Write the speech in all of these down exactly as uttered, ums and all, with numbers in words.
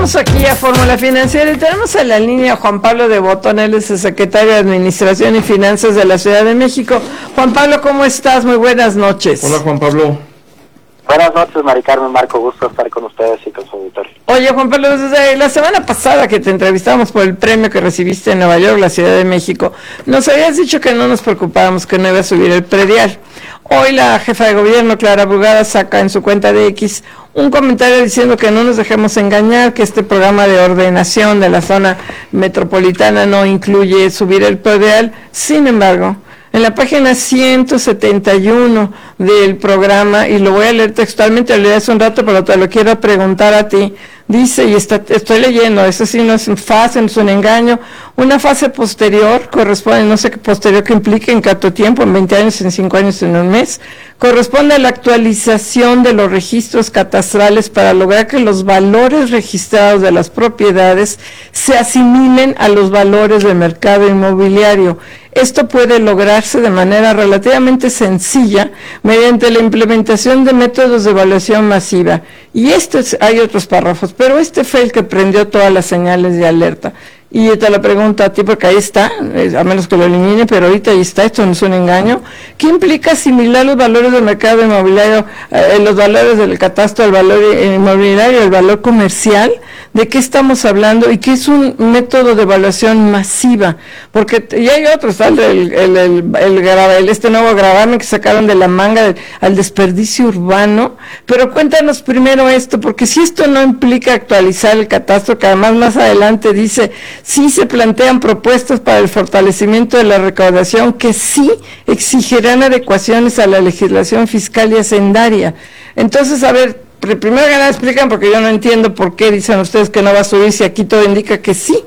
Estamos aquí a Fórmula Financiera y tenemos en la línea a Juan Pablo de Botón, él es el secretario de Administración y Finanzas de la Ciudad de México. Juan Pablo, ¿cómo estás? Muy buenas noches. Hola, Juan Pablo. Buenas noches, Mari Carmen, Marco, gusto estar con ustedes y con su auditorio. Oye, Juan Pablo, desde la semana pasada que te entrevistamos por el premio que recibiste en Nueva York, la Ciudad de México, nos habías dicho que no nos preocupábamos, que no iba a subir el predial. Hoy la jefa de gobierno, Clara Brugada, saca en su cuenta de X un comentario diciendo que no nos dejemos engañar, que este programa de ordenación de la zona metropolitana no incluye subir el predial. Sin embargo, en la página ciento setenta y uno del programa, y lo voy a leer textualmente, lo leí hace un rato, pero te lo quiero preguntar a ti, dice, y está, estoy leyendo, eso sí no es un fase, no es un engaño, una fase posterior corresponde, no sé qué posterior que implique en cuánto tiempo, en veinte años, en cinco años, en un mes, corresponde a la actualización de los registros catastrales para lograr que los valores registrados de las propiedades se asimilen a los valores del mercado inmobiliario. Esto puede lograrse de manera relativamente sencilla mediante la implementación de métodos de evaluación masiva. Y esto es, hay otros párrafos, pero este fue el que prendió todas las señales de alerta. Y te lo pregunto a ti porque ahí está, a menos que lo elimine, pero ahorita ahí está, esto no es un engaño. ¿Qué implica asimilar los valores del mercado inmobiliario, eh, los valores del catastro, el valor inmobiliario, el valor comercial? ¿De qué estamos hablando? Y qué es un método de evaluación masiva, porque ya hay otros, el, el, el, el, el, el este nuevo gravamen que sacaron de la manga de, al desperdicio urbano. Pero cuéntanos primero esto, porque si esto no implica actualizar el catastro, que además más adelante dice, sí se plantean propuestas para el fortalecimiento de la recaudación que sí exigirán adecuaciones a la legislación fiscal y hacendaria. Entonces, a ver, primero que nada explican, porque yo no entiendo por qué dicen ustedes que no va a subir si aquí todo indica que sí.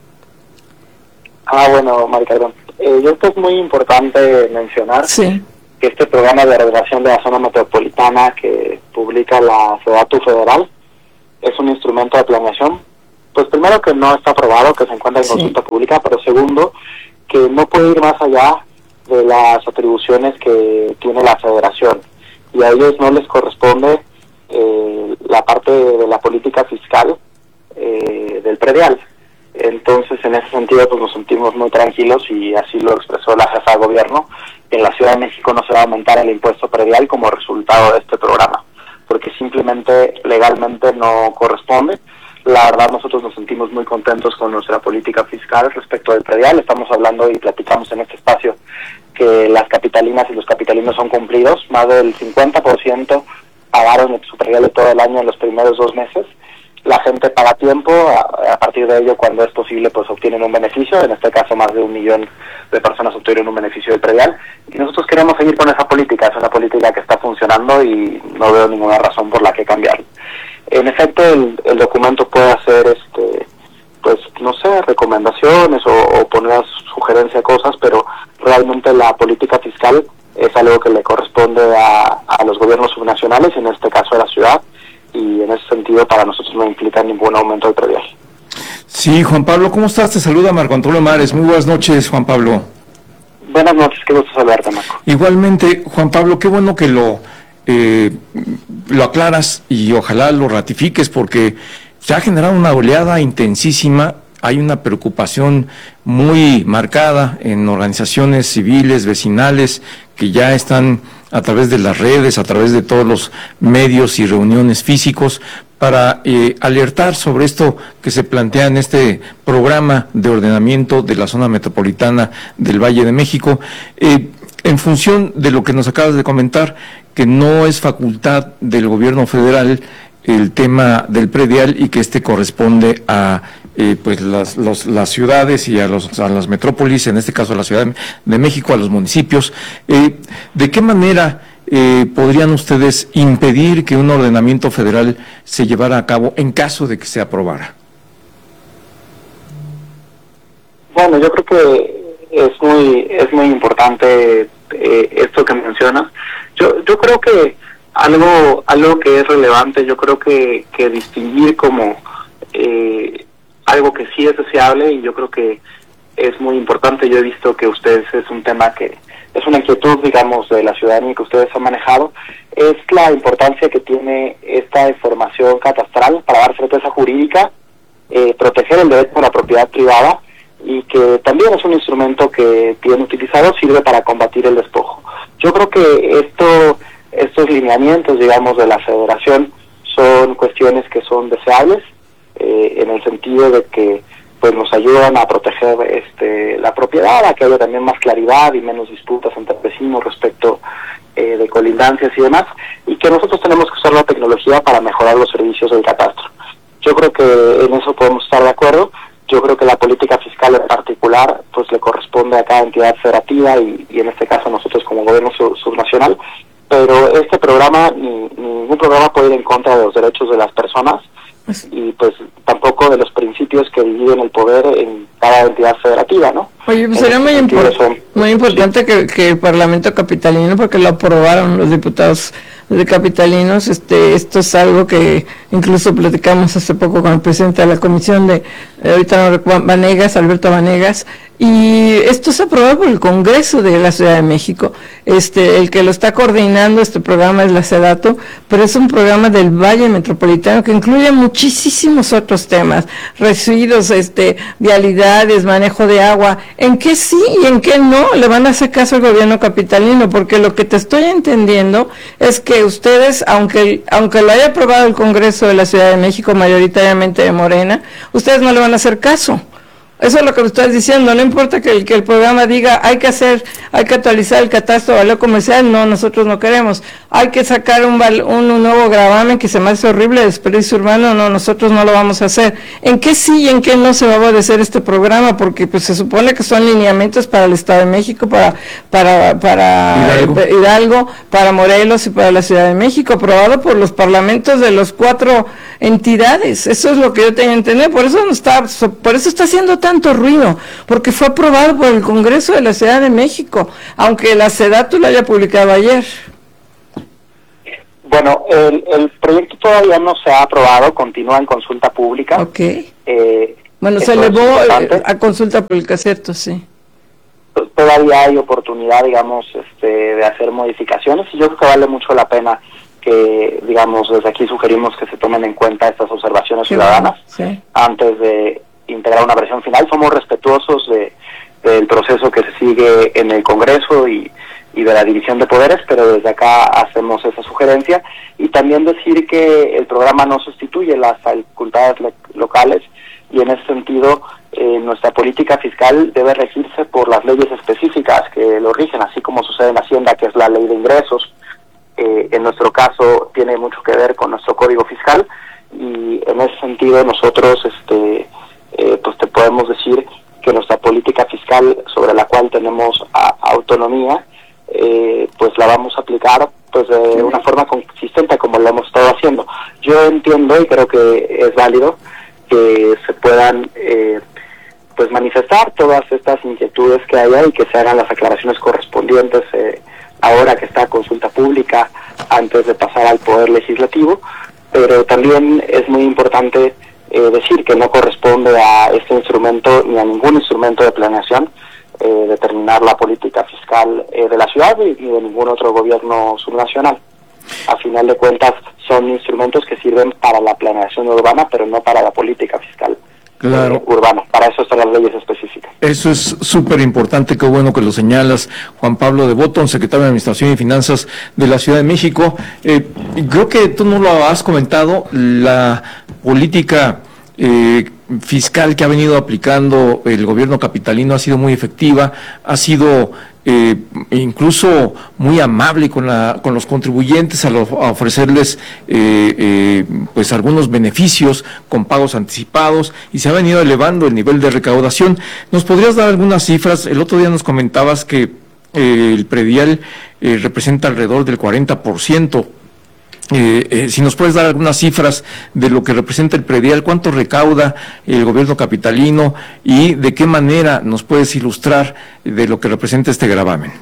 Ah, bueno, Mari Carmen, eh, yo creo que es muy importante mencionar sí. que este programa de ordenación de la zona metropolitana que publica la SEDATU federal es un instrumento de planeación. Pues primero que no está aprobado, que se encuentra en sí. consulta pública, pero segundo, que no puede ir más allá de las atribuciones que tiene la federación. Y a ellos no les corresponde eh, la parte de la política fiscal eh, del predial. Entonces, en ese sentido, pues nos sentimos muy tranquilos y así lo expresó la jefa de gobierno, que en la Ciudad de México no se va a aumentar el impuesto predial como resultado de este programa, porque simplemente legalmente no corresponde. La verdad, nosotros nos sentimos muy contentos con nuestra política fiscal respecto del predial. Estamos hablando y platicamos en este espacio que las capitalinas y los capitalinos son cumplidos. Más del cincuenta por ciento pagaron su predial de todo el año en los primeros dos meses. La gente paga a tiempo, a, a partir de ello, cuando es posible, pues obtienen un beneficio. En este caso, más de un millón de personas obtuvieron un beneficio del predial. Y nosotros queremos seguir con esa política. Es una política que está funcionando y no veo ninguna razón por la que cambiarla. En efecto, el, el documento puede hacer, este, pues, no sé, recomendaciones o, o poner sugerencia de cosas, pero realmente la política fiscal es algo que le corresponde a, a los gobiernos subnacionales, en este caso a la ciudad, y en ese sentido para nosotros no implica ningún aumento del predial. Sí, Juan Pablo, ¿cómo estás? Te saluda Marco Antonio Mares. Muy buenas noches, Juan Pablo. Buenas noches, qué gusto saludarte, Marco. Igualmente, Juan Pablo, qué bueno que lo... Eh, lo aclaras y ojalá lo ratifiques porque se ha generado una oleada intensísima, hay una preocupación muy marcada en organizaciones civiles, vecinales, que ya están a través de las redes, a través de todos los medios y reuniones físicos, para eh, alertar sobre esto que se plantea en este programa de ordenamiento de la zona metropolitana del Valle de México. Eh, en función de lo que nos acabas de comentar, que no es facultad del gobierno federal el tema del predial y que este corresponde a eh, pues las, los, las ciudades y a, los, a las metrópolis, en este caso a la Ciudad de México, a los municipios. Eh, ¿De qué manera eh, podrían ustedes impedir que un ordenamiento federal se llevara a cabo en caso de que se aprobara? Bueno, yo creo que es muy es muy importante eh, esto que mencionas. Yo yo creo que algo algo que es relevante, yo creo que, que distinguir como eh, algo que sí es deseable, y yo creo que es muy importante. Yo he visto que ustedes es un tema que es una inquietud, digamos, de la ciudadanía que ustedes han manejado, es la importancia que tiene esta información catastral para dar certeza jurídica eh, proteger el derecho a la propiedad privada y que también es un instrumento que bien utilizado sirve para combatir el despojo. Yo creo que esto, estos lineamientos, digamos, de la Federación son cuestiones que son deseables eh, en el sentido de que pues nos ayudan a proteger este la propiedad, a que haya también más claridad y menos disputas entre vecinos respecto eh, de colindancias y demás, y que nosotros tenemos que usar la tecnología para mejorar los servicios del catastro. Yo creo que en eso podemos estar de acuerdo. Yo creo que la política fiscal en particular pues le corresponde a cada entidad federativa y, y en este caso nosotros como gobierno sub subnacional, pero este programa, ni, ningún programa puede ir en contra de los derechos de las personas y pues tampoco de los principios que dividen el poder en cada entidad federativa, ¿no? Oye, pues sería muy, impor son, muy importante sí. que, que el Parlamento capitalino, porque lo aprobaron los diputados de capitalinos, este, esto es algo que incluso platicamos hace poco con el presidente de la comisión de, eh, ahorita no recuerdo, Vanegas, Alberto Vanegas, y esto se aprobó por el Congreso de la Ciudad de México. Este, el que lo está coordinando este programa es la SEDATU, pero es un programa del Valle Metropolitano que incluye muchísimos otros temas, residuos, este, vialidades, manejo de agua. ¿En qué sí y en qué no le van a hacer caso al gobierno capitalino? Porque lo que te estoy entendiendo es que ustedes, aunque aunque lo haya aprobado el Congreso de la Ciudad de México, mayoritariamente de Morena, ustedes no le van a hacer caso. Eso es lo que me estás diciendo, no importa que el, que el programa diga hay que hacer, hay que actualizar el catastro de valor comercial, no, nosotros no queremos. Hay que sacar un, un, un nuevo gravamen que se me hace horrible, desperdicio urbano, no, nosotros no lo vamos a hacer. ¿En qué sí y en qué no se va a obedecer este programa? Porque pues se supone que son lineamientos para el Estado de México, para para para Hidalgo, eh, Hidalgo para Morelos y para la Ciudad de México, aprobado por los parlamentos de los cuatro entidades. Eso es lo que yo tengo que entender, por eso no está, por eso está haciendo tan tanto ruido, porque fue aprobado por el Congreso de la Ciudad de México, aunque la SEDATU lo haya publicado ayer. Bueno, el, el proyecto todavía no se ha aprobado, continúa en consulta pública. Ok. Eh, bueno, se elevó a consulta pública, ¿cierto? Sí. Todavía hay oportunidad, digamos, este, de hacer modificaciones y yo creo que vale mucho la pena que, digamos, desde aquí sugerimos que se tomen en cuenta estas observaciones sí, ciudadanas bueno, sí. antes de integrar una versión final. Somos respetuosos de, del proceso que se sigue en el Congreso y, y de la división de poderes, pero desde acá hacemos esa sugerencia y también decir que el programa no sustituye las facultades lo, locales y en ese sentido eh, nuestra política fiscal debe regirse por las leyes específicas que lo rigen, así como sucede en Hacienda, que es la ley de ingresos. Eh, en nuestro caso tiene mucho que ver con nuestro código fiscal y en ese sentido nosotros este Eh, pues te podemos decir que nuestra política fiscal sobre la cual tenemos a, autonomía eh, pues la vamos a aplicar pues de una forma consistente como lo hemos estado haciendo. Yo entiendo y creo que es válido que se puedan eh, pues manifestar todas estas inquietudes que haya y que se hagan las aclaraciones correspondientes eh, ahora que está consulta pública antes de pasar al Poder Legislativo, pero también es muy importante Eh, decir que no corresponde a este instrumento ni a ningún instrumento de planeación eh, determinar la política fiscal eh, de la ciudad ni de ningún otro gobierno subnacional. A final de cuentas son instrumentos que sirven para la planeación urbana, pero no para la política fiscal claro. eh, urbana. Para eso están las leyes específicas. Eso es súper importante, qué bueno que lo señalas, Juan Pablo de Botton, secretario de Administración y Finanzas de la Ciudad de México. Eh, creo que tú no lo has comentado, la política eh, fiscal que ha venido aplicando el gobierno capitalino ha sido muy efectiva, ha sido eh, incluso muy amable con la con los contribuyentes a, lo, a ofrecerles eh, eh, pues algunos beneficios con pagos anticipados y se ha venido elevando el nivel de recaudación. ¿Nos podrías dar algunas cifras? El otro día nos comentabas que eh, el predial eh, representa alrededor del cuarenta por ciento. Eh, eh, si nos puedes dar algunas cifras de lo que representa el predial, cuánto recauda el gobierno capitalino y de qué manera nos puedes ilustrar de lo que representa este gravamen.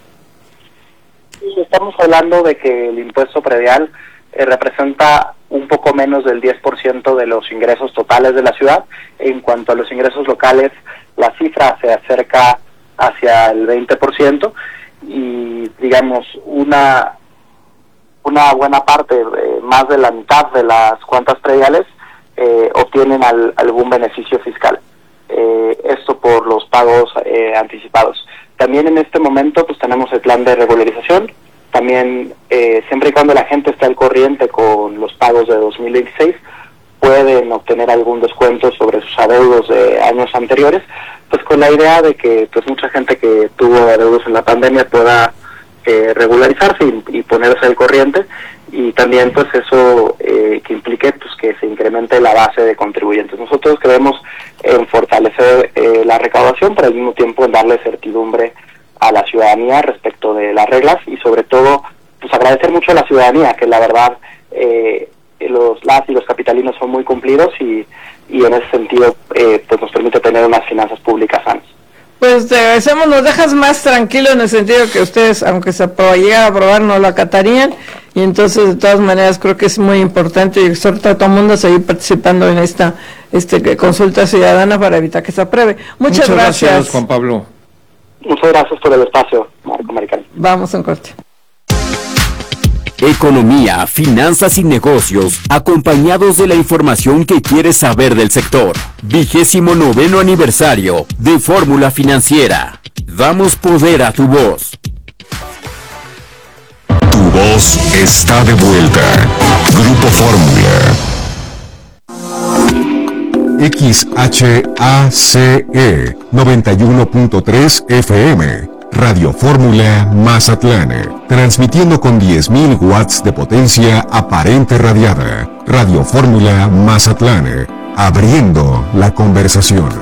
Estamos hablando de que el impuesto predial eh, representa un poco menos del diez por ciento de los ingresos totales de la ciudad. En cuanto a los ingresos locales, la cifra se acerca hacia el veinte por ciento y digamos una una buena parte, eh, más de la mitad de las cuentas prediales eh, obtienen al, algún beneficio fiscal. Eh, esto por los pagos eh, anticipados. También en este momento pues tenemos el plan de regularización. También eh, siempre y cuando la gente esté al corriente con los pagos de dos mil dieciséis, pueden obtener algún descuento sobre sus adeudos de años anteriores, pues con la idea de que pues mucha gente que tuvo adeudos en la pandemia pueda eh, regularizarse y, y ponerse al corriente, y también pues eso eh, que implique pues que se incremente la base de contribuyentes. Nosotros creemos en fortalecer eh, la recaudación, pero al mismo tiempo en darle certidumbre a la ciudadanía respecto de las reglas, y sobre todo pues agradecer mucho a la ciudadanía, que la verdad eh, los las y los capitalinos son muy cumplidos, y, y en ese sentido eh, pues nos permite tener unas finanzas públicas sanas. Pues te agradecemos, nos dejas más tranquilo en el sentido que ustedes, aunque se llegara a aprobar, no lo acatarían, y entonces de todas maneras creo que es muy importante y exhorto a todo el mundo a seguir participando en esta este consulta ciudadana para evitar que se apruebe. Muchas, Muchas gracias. gracias, Juan Pablo. Muchas gracias por el espacio, Marco Maricán. Vamos a un corte. Economía, finanzas y negocios, acompañados de la información que quieres saber del sector. Vigésimo noveno aniversario de Fórmula Financiera. Damos poder a tu voz. Tu voz está de vuelta. Grupo Fórmula. X H A C E noventa y uno punto tres F M. Radio Fórmula Mazatlán, transmitiendo con diez mil watts de potencia aparente radiada. Radio Fórmula Mazatlán, abriendo la conversación.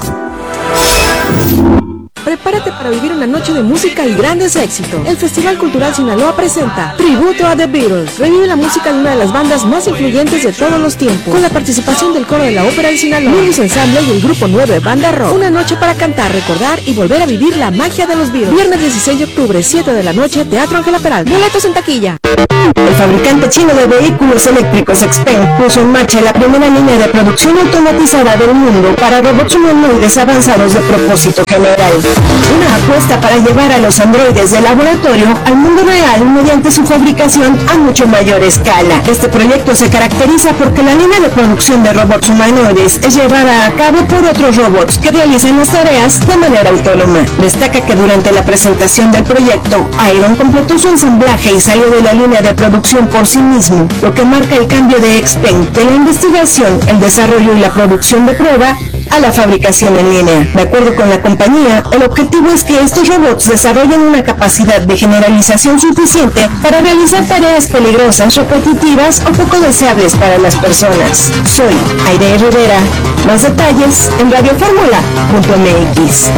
Prepárate para vivir una noche de música y grandes éxitos. El Festival Cultural Sinaloa presenta Tributo a The Beatles. Revive la música de una de las bandas más influyentes de todos los tiempos, con la participación del coro de la Ópera de Sinaloa, Nimbus Ensemble y el Grupo nueve Banda Rock. Una noche para cantar, recordar y volver a vivir la magia de los Beatles. Viernes dieciséis de octubre, siete de la noche, Teatro Ángela Peralta. Boletos en taquilla. El fabricante chino de vehículos eléctricos Xpeng puso en marcha la primera línea de producción automatizada del mundo para robots humanoides avanzados de propósito general. Una apuesta para llevar a los androides del laboratorio al mundo real mediante su fabricación a mucho mayor escala. Este proyecto se caracteriza porque la línea de producción de robots humanoides es llevada a cabo por otros robots que realizan las tareas de manera autónoma. Destaca que durante la presentación del proyecto, Iron completó su ensamblaje y salió de la línea de producción por sí mismo, lo que marca el cambio de Xpeng de la investigación, el desarrollo y la producción de prueba a la fabricación en línea. De acuerdo con la compañía, el objetivo es que estos robots desarrollen una capacidad de generalización suficiente para realizar tareas peligrosas, repetitivas o poco deseables para las personas. Soy Aide Rivera. Más detalles en radio fórmula punto m x.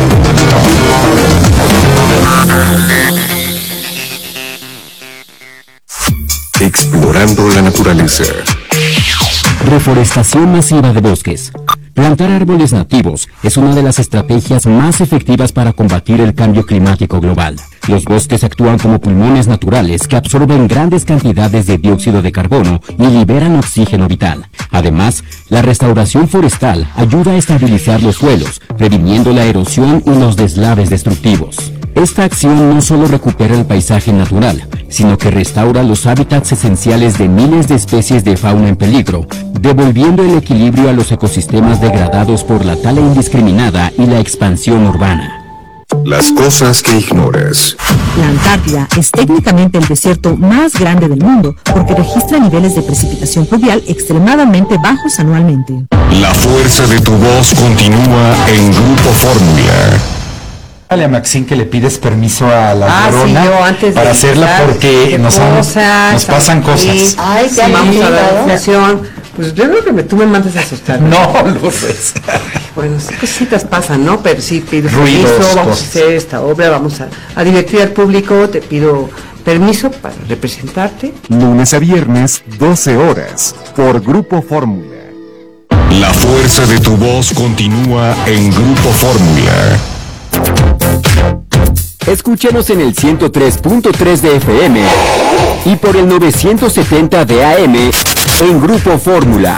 Explorando la naturaleza. Reforestación masiva de bosques. Plantar árboles nativos es una de las estrategias más efectivas para combatir el cambio climático global. Los bosques actúan como pulmones naturales que absorben grandes cantidades de dióxido de carbono y liberan oxígeno vital. Además, la restauración forestal ayuda a estabilizar los suelos, previniendo la erosión y los deslaves destructivos. Esta acción no solo recupera el paisaje natural, sino que restaura los hábitats esenciales de miles de especies de fauna en peligro, devolviendo el equilibrio a los ecosistemas degradados por la tala indiscriminada y la expansión urbana. Las cosas que ignoras. La Antártida es técnicamente el desierto más grande del mundo porque registra niveles de precipitación pluvial extremadamente bajos anualmente. La fuerza de tu voz continúa en Grupo Fórmula. Dale a Maxine que le pides permiso a la ah, Llorona sí, yo antes para de hacerla porque nos, han, cosas, nos pasan cosas. Ay, sí, vamos a la asociación. Pues yo creo que me, tú me mandas a asustar. No, Lourdes. Bueno, sí, cositas pasan, ¿no? Pero sí pido Ruidos, permiso, vamos cosas. a hacer esta obra, vamos a, a divertir al público, te pido permiso para representarte. Lunes a viernes, doce horas, por Grupo Fórmula. La fuerza de tu voz continúa en Grupo Fórmula. Escúchenos en el ciento tres punto tres de F M y por el novecientos setenta de A M en Grupo Fórmula.